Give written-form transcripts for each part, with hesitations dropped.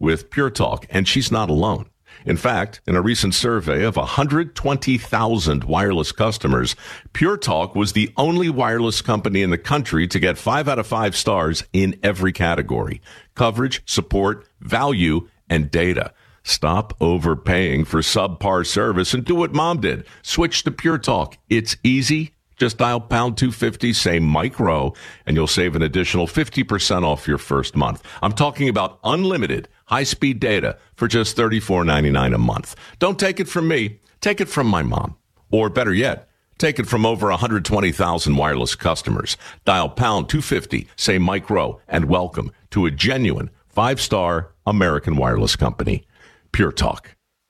with Pure Talk, and she's not alone. In fact, in a recent survey of 120,000 wireless customers, Pure Talk was the only wireless company in the country to get 5 out of 5 stars in every category: coverage, support, value, and data. Stop overpaying for subpar service and do what Mom did. Switch to Pure Talk. It's easy. Just dial pound 250, say Mike Rowe, and you'll save an additional 50% off your first month. I'm talking about unlimited high-speed data for just $34.99 a month. Don't take it from me. Take it from my mom. Or better yet, take it from over 120,000 wireless customers. Dial pound 250, say Mike Rowe, and welcome to a genuine 5-star American wireless company. Pure Talk.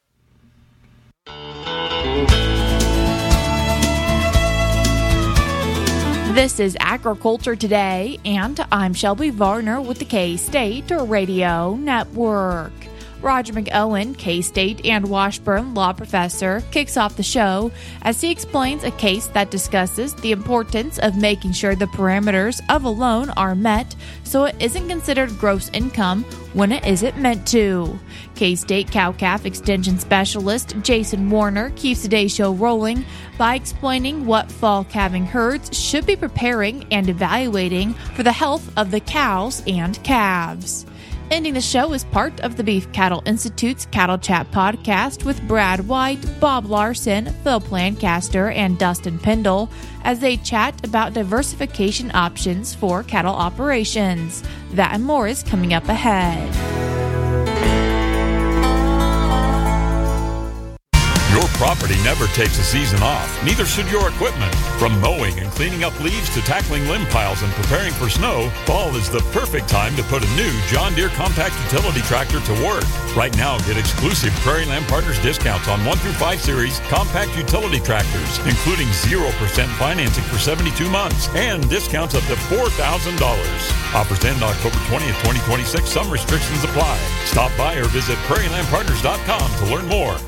This is Agriculture Today, and I'm Shelby Varner with the K-State Radio Network. Roger McOwen, K-State and Washburn law professor, kicks off the show as he explains a case that discusses the importance of making sure the parameters of a loan are met so it isn't considered gross income when it isn't meant to. K-State cow-calf extension specialist Jason Warner keeps today's show rolling by explaining what fall calving herds should be preparing and evaluating for the health of the cows and calves. Ending the show is part of the Beef Cattle Institute's Cattle Chat podcast with Brad White, Bob Larson, Phil Plancaster, and Dustin Pendle as they chat about diversification options for cattle operations. That and more is coming up ahead. Your property never takes a season off, neither should your equipment. From mowing and cleaning up leaves to tackling limb piles and preparing for snow, fall is the perfect time to put a new John Deere compact utility tractor to work. Right now, get exclusive Prairie Land Partners discounts on 1 through 5 series compact utility tractors, including 0% financing for 72 months and discounts up to $4,000. Offers end October 20th, 2026. Some restrictions apply. Stop by or visit prairielandpartners.com to learn more.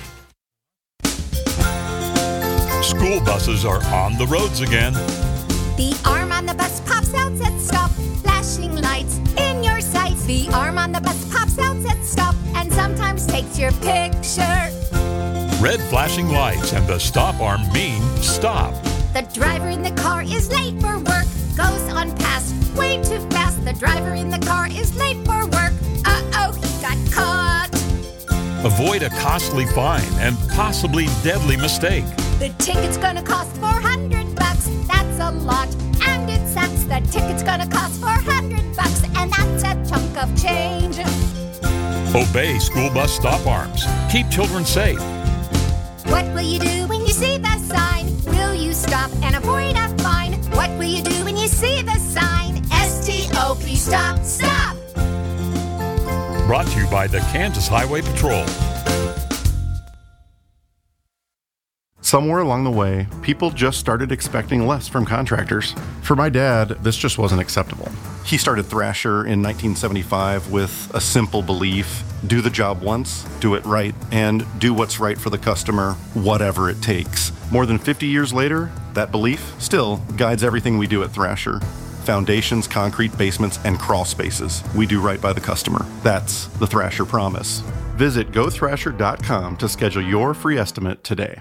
School buses are on the roads again. The arm on the bus pops out, says stop. Flashing lights in your sights. The arm on the bus pops out, says stop. And sometimes takes your picture. Red flashing lights and the stop arm mean stop. The driver in the car is late for work. Goes on past way too fast. The driver in the car is late for work. Uh-oh, he got caught. Avoid a costly fine and possibly deadly mistake. The ticket's gonna cost $400. That's a lot, and it sucks. The ticket's gonna cost $400, and that's a chunk of change. Obey school bus stop arms. Keep children safe. What will you do when you see the sign? Will you stop and avoid a fine? What will you do when you see the sign? S-T-O-P, stop, stop! Brought to you by the Kansas Highway Patrol. Somewhere along the way, people just started expecting less from contractors. For my dad, this just wasn't acceptable. He started Thrasher in 1975 with a simple belief: do the job once, do it right, and do what's right for the customer, whatever it takes. More than 50 years later, that belief still guides everything we do at Thrasher. Foundations, concrete, basements, and crawl spaces. We do right by the customer. That's the Thrasher promise. Visit gothrasher.com to schedule your free estimate today.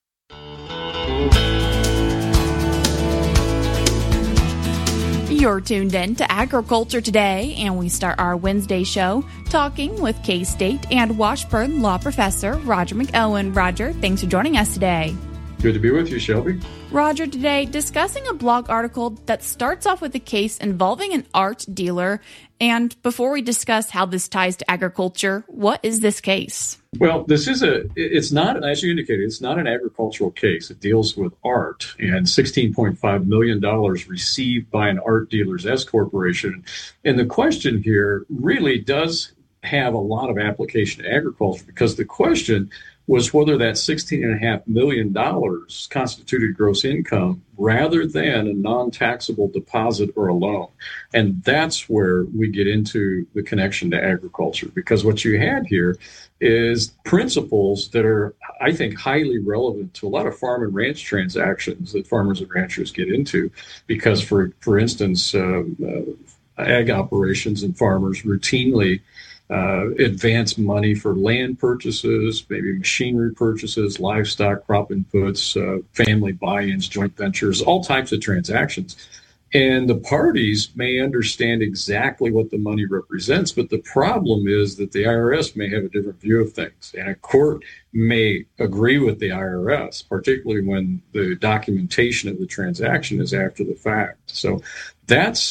You're tuned in to Agriculture Today, and we start our Wednesday show talking with K-State and Washburn law professor Roger McOwen. Roger, thanks for joining us today. Good to be with you, Shelby. Roger, today discussing a blog article that starts off with a case involving an art dealer. And before we discuss how this ties to agriculture, what is this case? Well, it's not, as you indicated, it's not an agricultural case. It deals with art, and $16.5 million received by an art dealer's S Corporation. And the question here really does have a lot of application to agriculture, because the question was whether that $16.5 million constituted gross income rather than a non-taxable deposit or a loan. And that's where we get into the connection to agriculture, because what you had here is principles that are, I think, highly relevant to a lot of farm and ranch transactions that farmers and ranchers get into, because, for instance, ag operations and farmers routinely advance money for land purchases, maybe machinery purchases, livestock, crop inputs, family buy-ins, joint ventures, all types of transactions. And the parties may understand exactly what the money represents, but the problem is that the IRS may have a different view of things. And a court may agree with the IRS, particularly when the documentation of the transaction is after the fact. So that's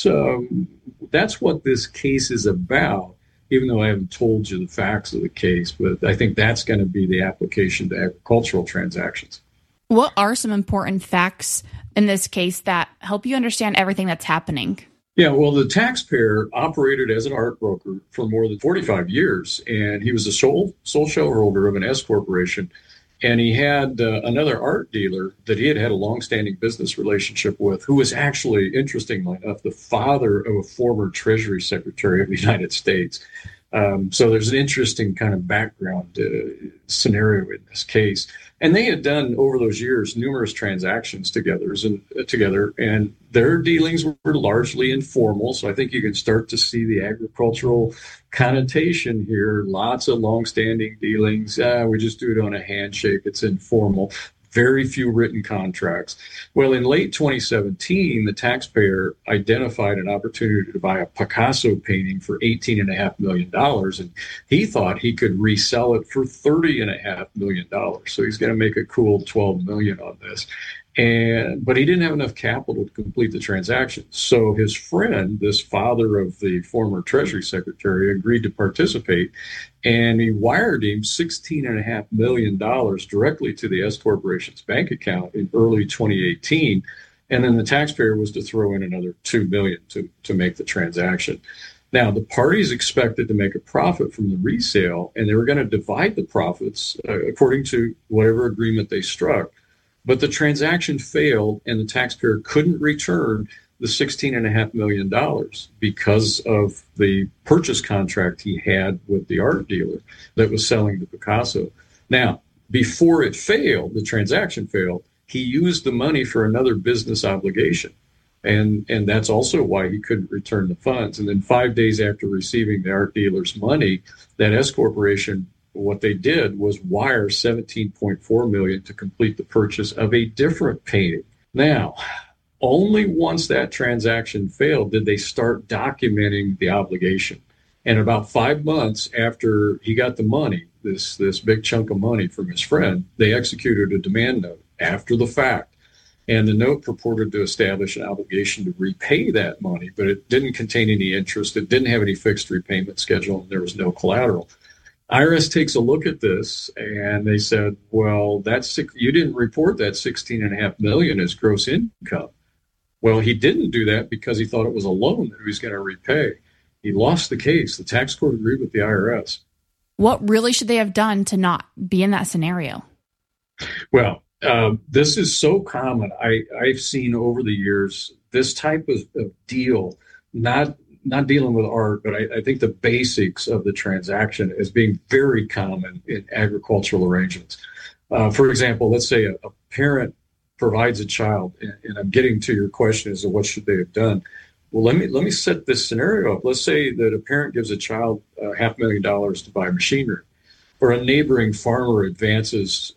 what this case is about, even though I haven't told you the facts of the case. But I think that's going to be the application to agricultural transactions. What are some important facts in this case that help you understand everything that's happening? Yeah, well, the taxpayer operated as an art broker for more than 45 years, and he was a sole shareholder of an S corporation. And he had another art dealer that he had a longstanding business relationship with, who was actually, interestingly enough, the father of a former Treasury Secretary of the United States. So there's an interesting kind of background scenario in this case. And they had done over those years numerous transactions together, and their dealings were largely informal. So I think you can start to see the agricultural connotation here. Lots of longstanding dealings. We just do it on a handshake. It's informal. Very few written contracts. Well, in late 2017, the taxpayer identified an opportunity to buy a Picasso painting for $18.5 million, and he thought he could resell it for $30.5 million. So he's going to make a cool $12 million on this. But he didn't have enough capital to complete the transaction. So his friend, this father of the former Treasury Secretary, agreed to participate, and he wired him $16.5 million directly to the S Corporation's bank account in early 2018. And then the taxpayer was to throw in another $2 million to make the transaction. Now, the parties expected to make a profit from the resale, and they were going to divide the profits according to whatever agreement they struck. But the transaction failed, and the taxpayer couldn't return the $16.5 million because of the purchase contract he had with the art dealer that was selling the Picasso. Now, before it failed, the transaction failed, he used the money for another business obligation. And that's also why he couldn't return the funds. And then 5 days after receiving the art dealer's money, that S Corporation, what they did was wire $17.4 million to complete the purchase of a different painting. Now, only once that transaction failed did they start documenting the obligation. And about 5 months after he got the money, this big chunk of money from his friend, they executed a demand note after the fact. And the note purported to establish an obligation to repay that money, but it didn't contain any interest. It didn't have any fixed repayment schedule, and there was no collateral. IRS takes a look at this, and they said, well, you didn't report that $16.5 million as gross income. Well, he didn't do that because he thought it was a loan that he was going to repay. He lost the case. The tax court agreed with the IRS. What really should they have done to not be in that scenario? Well, this is so common. I've seen over the years this type of deal, not dealing with art, but I think the basics of the transaction is being very common in agricultural arrangements. For example, let's say a parent provides a child, and I'm getting to your question as to what should they have done. Well, let me set this scenario up. Let's say that a parent gives a child $500,000 to buy machinery, or a neighboring farmer advances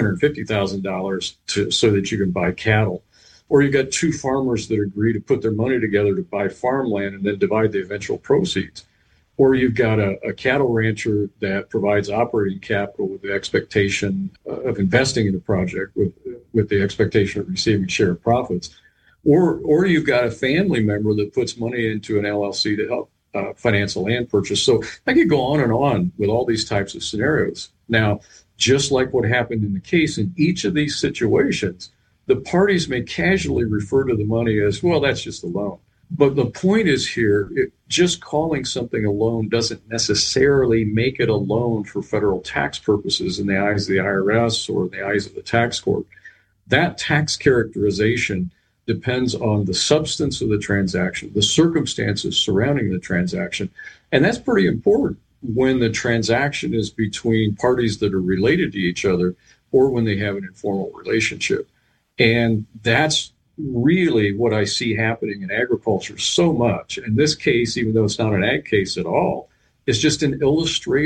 $250,000 so that you can buy cattle. Or you've got two farmers that agree to put their money together to buy farmland and then divide the eventual proceeds. Or you've got a cattle rancher that provides operating capital with the expectation of investing in the project with the expectation of receiving share of profits. Or you've got a family member that puts money into an LLC to help finance a land purchase. So I could go on and on with all these types of scenarios. Now, just like what happened in the case, in each of these situations, the parties may casually refer to the money as, well, that's just a loan. But the point is here, just calling something a loan doesn't necessarily make it a loan for federal tax purposes in the eyes of the IRS or in the eyes of the tax court. That tax characterization depends on the substance of the transaction, the circumstances surrounding the transaction. And that's pretty important when the transaction is between parties that are related to each other or when they have an informal relationship. And that's really what I see happening in agriculture so much. In this case, even though it's not an ag case at all, is just an illustration